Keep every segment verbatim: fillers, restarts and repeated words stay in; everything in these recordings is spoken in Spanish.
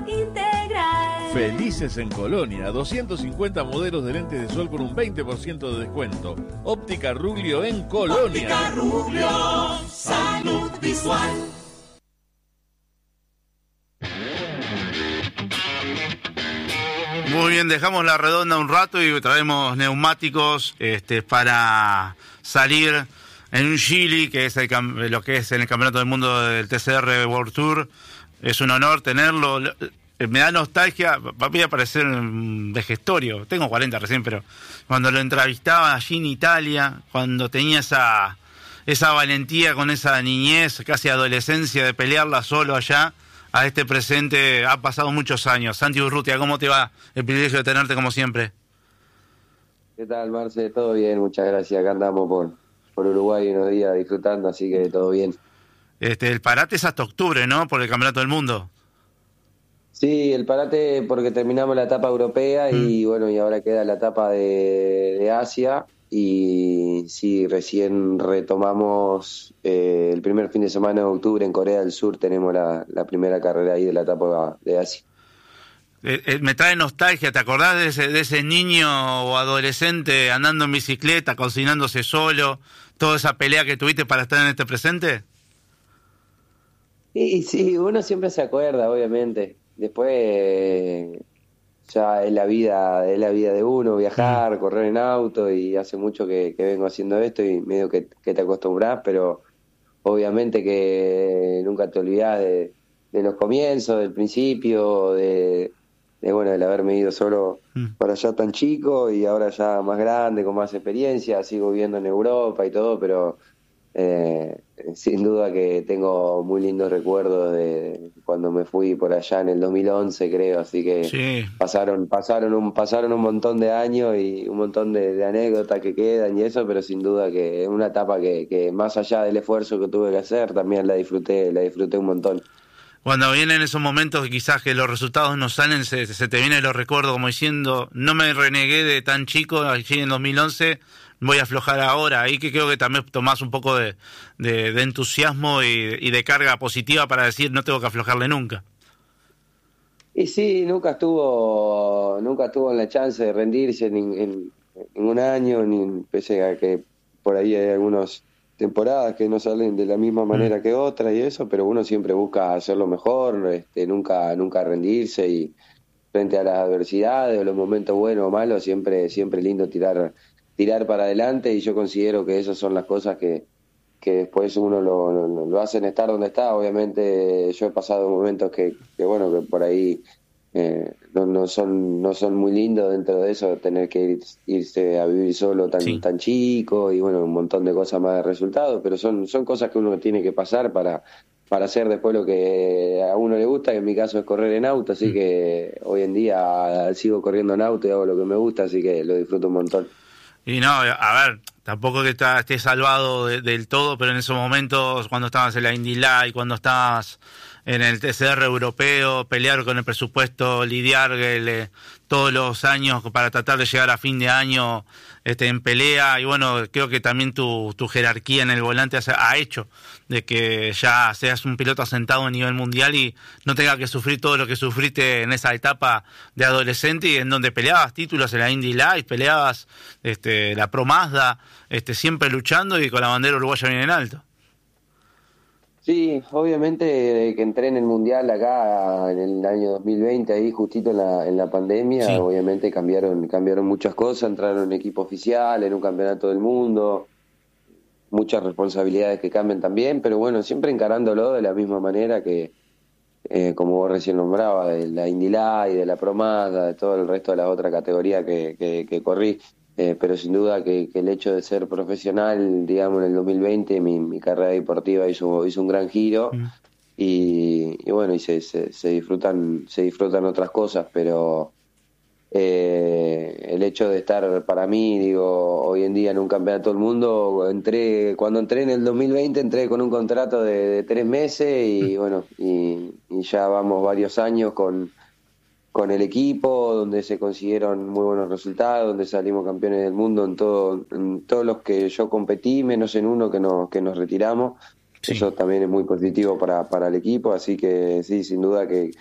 Integral. Felices en Colonia, doscientos cincuenta modelos de lentes de sol con un veinte por ciento de descuento. Óptica Ruglio en Colonia. Óptica Ruglio, salud visual. Muy bien, dejamos la redonda un rato y traemos neumáticos este, para salir en un Gili, que es el, lo que es en el Campeonato del Mundo del T C R World Tour. Es un honor tenerlo. Me da nostalgia, voy a parecer un vejestorio, tengo cuarenta recién, pero cuando lo entrevistaba allí en Italia, cuando tenía esa, esa valentía con esa niñez, casi adolescencia, de pelearla solo allá, a este presente, ha pasado muchos años. Santi Urrutia, ¿cómo te va? El privilegio de tenerte como siempre. ¿Qué tal, Marce? Todo bien, muchas gracias. Acá andamos por, por Uruguay unos días disfrutando, así que todo bien. Este, el parate es hasta octubre, ¿no? Por el Campeonato del Mundo. Sí, el parate porque terminamos la etapa europea mm. y bueno, y ahora queda la etapa de, de Asia. Y sí, recién retomamos eh, el primer fin de semana de octubre en Corea del Sur, tenemos la, la primera carrera ahí de la etapa de Asia. Eh, eh, me trae nostalgia, ¿te acordás de ese, de ese niño o adolescente andando en bicicleta, cocinándose solo, toda esa pelea que tuviste para estar en este presente? Sí, sí, uno siempre se acuerda, obviamente. Después... Eh, ya es la vida es la vida de uno, viajar, correr en auto, y hace mucho que, que vengo haciendo esto y medio que, que te acostumbras, pero obviamente que nunca te olvidás de, de los comienzos, del principio, de, de bueno, del haberme ido solo mm. para allá tan chico y ahora ya más grande, con más experiencia, sigo viviendo en Europa y todo, pero eh, sin duda que tengo muy lindos recuerdos de cuando me fui por allá en el dos mil once, creo, así que sí. pasaron pasaron un pasaron un montón de años y un montón de, de anécdotas que quedan y eso, pero sin duda que es una etapa que, que más allá del esfuerzo que tuve que hacer, también la disfruté, la disfruté un montón. Cuando vienen esos momentos que quizás que los resultados no salen, se, se te vienen los recuerdos como diciendo, no me renegué de tan chico allí en dos mil once, voy a aflojar ahora. Ahí que creo que también tomás un poco de, de, de entusiasmo y, y de carga positiva para decir, no tengo que aflojarle nunca. Y sí, nunca estuvo nunca estuvo en la chance de rendirse en, en, en un año, ni pese a que por ahí hay algunas temporadas que no salen de la misma manera mm. que otras y eso, pero uno siempre busca hacerlo mejor, este, nunca nunca rendirse, y frente a las adversidades o los momentos buenos o malos, siempre siempre lindo tirar tirar para adelante, y yo considero que esas son las cosas que, que después uno lo, lo, lo hacen estar donde está. Obviamente yo he pasado momentos que, que bueno, que por ahí eh, no, no son no son muy lindos dentro de eso, tener que ir, irse a vivir solo tan sí. tan chico, y bueno, un montón de cosas más de resultados, pero son son cosas que uno tiene que pasar para para hacer después lo que a uno le gusta, que en mi caso es correr en auto, así mm. que hoy en día sigo corriendo en auto y hago lo que me gusta, así que lo disfruto un montón. Y no, a ver, tampoco que estés salvado de, del todo, pero en esos momentos, cuando estabas en la Indy Light, cuando estabas en el T C R europeo, pelear con el presupuesto, lidiar el, todos los años para tratar de llegar a fin de año este, en pelea, y bueno, creo que también tu, tu jerarquía en el volante ha, ha hecho de que ya seas un piloto asentado a nivel mundial y no tengas que sufrir todo lo que sufriste en esa etapa de adolescente, y en donde peleabas títulos en la Indy Light, peleabas este, la Pro Mazda, este, siempre luchando y con la bandera uruguaya bien en alto. Sí, obviamente que entré en el Mundial acá en el año dos mil veinte, ahí justito en la, en la pandemia, sí. obviamente cambiaron cambiaron muchas cosas, entraron en equipo oficial, en un campeonato del mundo, muchas responsabilidades que cambian también, pero bueno, siempre encarándolo de la misma manera que, eh, como vos recién nombrabas, de la Indy Light, de la Pro Mazda, de todo el resto de las otras categorías que, que, que corrí. Eh, pero sin duda que, que el hecho de ser profesional, digamos, en el dos mil veinte, mi, mi carrera deportiva hizo, hizo un gran giro, mm. y, y bueno, y se, se, se disfrutan se disfrutan otras cosas, pero eh, el hecho de estar, para mí, digo, hoy en día en un campeonato del mundo, entré cuando entré en el dos mil veinte, entré con un contrato de, de tres meses, y mm. bueno, y, y ya vamos varios años con con el equipo, donde se consiguieron muy buenos resultados, donde salimos campeones del mundo en todo, en todos los que yo competí, menos en uno que nos, que nos retiramos. Sí. Eso también es muy positivo para, para el equipo, así que sí, sin duda que,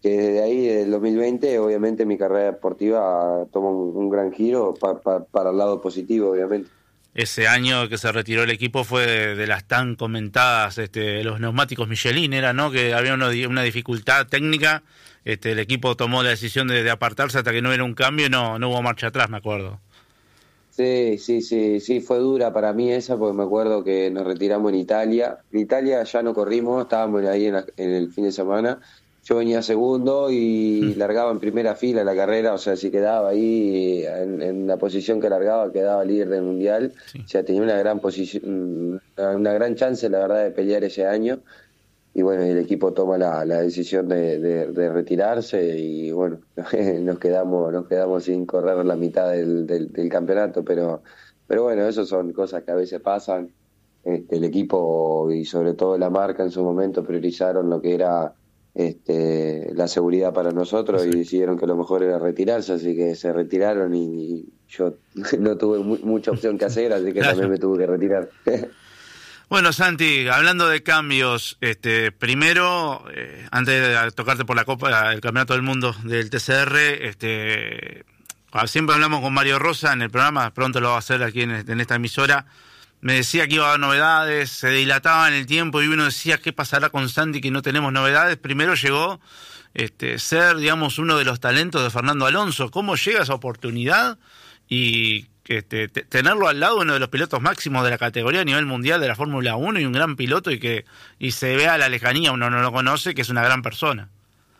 que desde ahí, desde el dos mil veinte, obviamente mi carrera deportiva toma un, un gran giro pa, pa, para el lado positivo, obviamente. Ese año que se retiró el equipo fue de, de las tan comentadas, este, los neumáticos Michelin, era, ¿no? Que había una, una dificultad técnica, este, el equipo tomó la decisión de, de apartarse hasta que no hubiera un cambio y no, no hubo marcha atrás, me acuerdo. Sí, sí, sí, sí, fue dura para mí esa, porque me acuerdo que nos retiramos en Italia. En Italia ya no corrimos, estábamos ahí en, la, en el fin de semana. Yo venía segundo y largaba en primera fila la carrera, o sea, si quedaba ahí en, en la posición que largaba, quedaba líder del mundial. Sí. O sea, tenía una gran posición, una gran chance, la verdad, de pelear ese año. Y bueno, el equipo toma la, la decisión de, de, de retirarse y bueno, nos quedamos nos quedamos sin correr la mitad del, del, del campeonato, pero pero bueno, eso son cosas que a veces pasan. Este, el equipo y sobre todo la marca en su momento priorizaron lo que era este, la seguridad para nosotros y decidieron que lo mejor era retirarse, así que se retiraron y, y yo no tuve mu- mucha opción que hacer, así que también me tuve que retirar. Bueno, Santi, hablando de cambios, este, primero, eh, antes de tocarte por la Copa, el Campeonato del Mundo del T C R, este, siempre hablamos con Mario Rosa en el programa, pronto lo va a hacer aquí en, en esta emisora. Me decía que iba a haber novedades, se dilataba en el tiempo y uno decía, ¿qué pasará con Santi que no tenemos novedades? Primero llegó este, ser, digamos, uno de los talentos de Fernando Alonso. ¿Cómo llega esa oportunidad? Y este, t- tenerlo al lado, uno de los pilotos máximos de la categoría a nivel mundial de la Fórmula uno y un gran piloto y que y se vea a la lejanía, uno no lo conoce, que es una gran persona.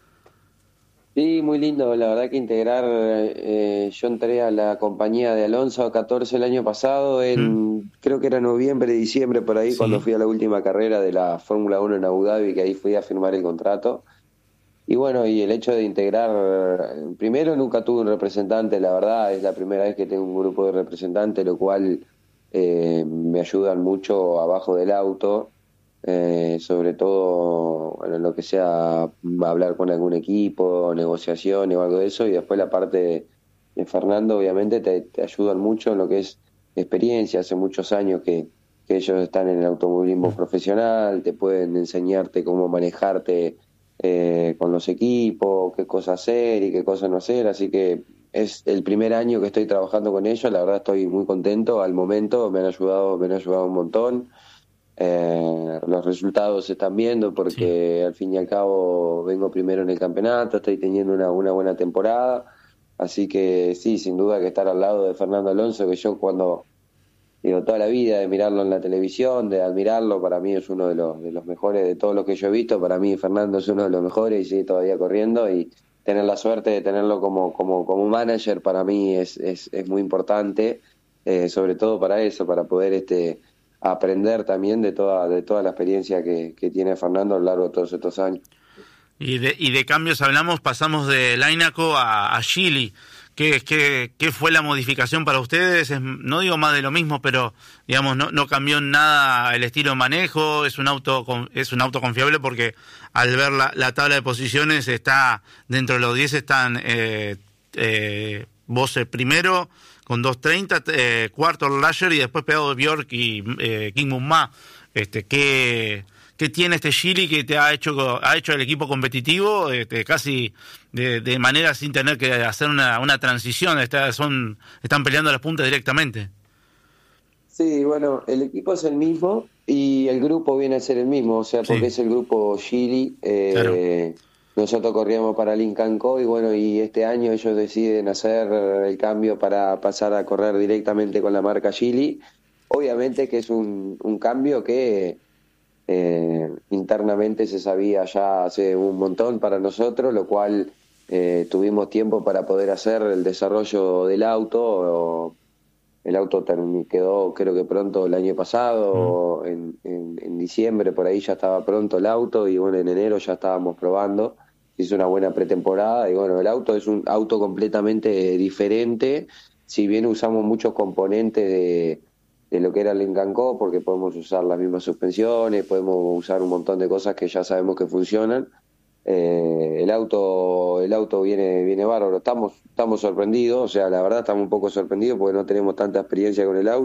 Sí, muy lindo, la verdad que integrar, eh, yo entré a la compañía de Alonso catorce el año pasado, en mm. creo que era noviembre, diciembre, por ahí, sí. Cuando fui a la última carrera de la Fórmula uno en Abu Dhabi, que ahí fui a firmar el contrato. Y bueno, y el hecho de integrar, primero nunca tuve un representante, la verdad, es la primera vez que tengo un grupo de representantes, lo cual eh, me ayudan mucho abajo del auto. Eh, sobre todo bueno, lo que sea hablar con algún equipo, negociaciones o algo de eso, y después la parte de, de Fernando obviamente te, te ayudan mucho en lo que es experiencia, hace muchos años que, que ellos están en el automovilismo profesional, te pueden enseñarte cómo manejarte eh, con los equipos, qué cosas hacer y qué cosas no hacer, así que es el primer año que estoy trabajando con ellos, la verdad estoy muy contento, al momento me han ayudado, me han ayudado un montón. Eh, los resultados se están viendo porque sí. Al fin y al cabo vengo primero en el campeonato, estoy teniendo una, una buena temporada, así que sí, sin duda que estar al lado de Fernando Alonso, que yo cuando digo toda la vida de mirarlo en la televisión, de admirarlo, para mí es uno de los, de los mejores de todos los que yo he visto, para mí Fernando es uno de los mejores y sigue todavía corriendo, y tener la suerte de tenerlo como, como, como manager para mí es, es, es muy importante, eh, sobre todo para eso, para poder este aprender también de toda de toda la experiencia que, que tiene Fernando a lo largo de todos estos años. Y de, y de cambios hablamos, pasamos de Lainaco a, a Chile. ¿Qué, qué, ¿Qué fue la modificación para ustedes? Es, no digo más de lo mismo, pero digamos no, no cambió en nada el estilo de manejo, es un auto es un auto confiable porque al ver la, la tabla de posiciones está dentro de los diez están eh, eh, vos primero con dos treinta, eh, cuarto Lasher y después pegado Bjork y eh, King Ma. Este, ¿qué, ¿Qué tiene este Chile que te ha hecho ha hecho el equipo competitivo este, casi de, de manera sin tener que hacer una, una transición? Está, son, están peleando a las puntas directamente. Sí, bueno, el equipo es el mismo y el grupo viene a ser el mismo, o sea, porque sí. Es el grupo Chile. Eh, claro. Nosotros corríamos para Lincoln Co y bueno, y este año ellos deciden hacer el cambio para pasar a correr directamente con la marca Chile. Obviamente que es un, un cambio que eh, internamente se sabía ya hace un montón para nosotros, lo cual eh, tuvimos tiempo para poder hacer el desarrollo del auto. El auto quedó creo que pronto el año pasado, mm. en, en, en diciembre por ahí ya estaba pronto el auto y bueno, en enero ya estábamos probando. Hizo una buena pretemporada y bueno, el auto es un auto completamente diferente, si bien usamos muchos componentes de, de lo que era el Lincoln Co, porque podemos usar las mismas suspensiones, podemos usar un montón de cosas que ya sabemos que funcionan. Eh, el auto el auto viene viene bárbaro, estamos estamos sorprendidos, o sea, la verdad estamos un poco sorprendidos porque no tenemos tanta experiencia con el auto.